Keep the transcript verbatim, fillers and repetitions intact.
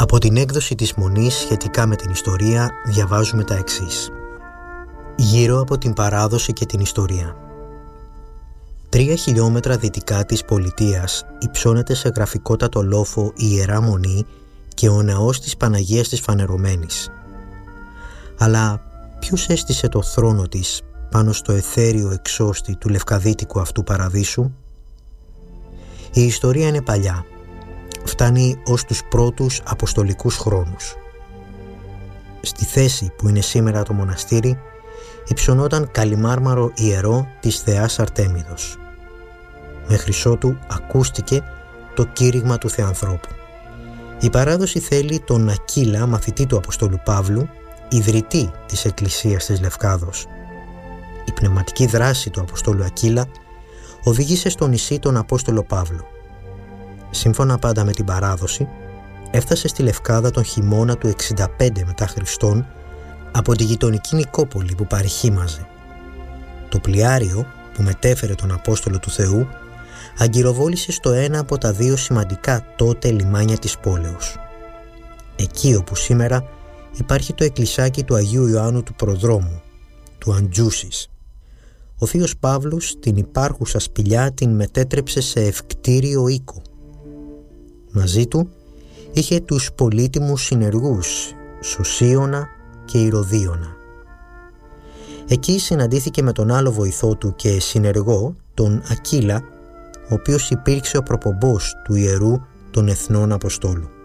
Από την έκδοση της Μονής σχετικά με την ιστορία διαβάζουμε τα εξής. Γύρω από την παράδοση και την ιστορία. Τρία χιλιόμετρα δυτικά της πολιτείας υψώνεται σε γραφικότατο λόφο η Ιερά Μονή και ο ναός της Παναγίας της Φανερωμένης. Αλλά ποιος έστησε το θρόνο της πάνω στο αιθέριο εξώστη του λευκαδίτικου αυτού παραδείσου? Η ιστορία είναι παλιά. Φτάνει ως τους πρώτους αποστολικούς χρόνους. Στη θέση που είναι σήμερα το μοναστήρι υψωνόταν καλυμάρμαρο ιερό της θεάς Αρτέμιδος. Μέχρι ότου ακούστηκε το κήρυγμα του Θεανθρώπου. Η παράδοση θέλει τον Ακύλα, μαθητή του Αποστόλου Παύλου, ιδρυτή της Εκκλησίας της Λευκάδος. Η πνευματική δράση του Αποστόλου Ακύλα οδήγησε στο νησί τον Απόστολο Παύλο. Σύμφωνα πάντα με την παράδοση, έφτασε στη Λευκάδα τον χειμώνα του εξήντα πέντε μετά Χριστόν από τη γειτονική Νικόπολη που παρηχήμαζε. Το πλοιάριο που μετέφερε τον Απόστολο του Θεού αγκυροβόλησε στο ένα από τα δύο σημαντικά τότε λιμάνια της πόλεως. Εκεί όπου σήμερα υπάρχει το εκκλησάκι του Αγίου Ιωάννου του Προδρόμου, του Αντζούσης. Ο θείος Παύλος την υπάρχουσα σπηλιά την μετέτρεψε σε ευκτήριο οίκο. Μαζί του είχε τους πολύτιμους συνεργούς Σωσίωνα και Ηρωδίωνα. Εκεί συναντήθηκε με τον άλλο βοηθό του και συνεργό, τον Ακύλα, ο οποίος υπήρξε ο προπομπός του ιερού των Εθνών Αποστόλου.